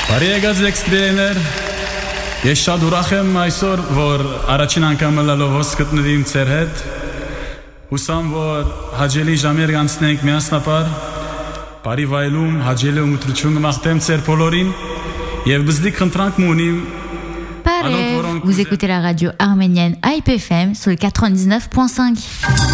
Բարի եկած էքստրեներ։ Ես շատ ուրախ եմ այսօր, որ առաջին անգամ լալով հոս գտնվի իմ ձեր հետ։ Հուսամ, որ հաջելի ժամեր կանցնենք միասնապար, բարի վայելում, հաջելի ումտրություն կմաղթեմ ձեր բոլորին, եւ բզդիկ խնդրանք մունիմ։ Pareil, vous écoutez la radio arménienne IPFM sur le 99.5.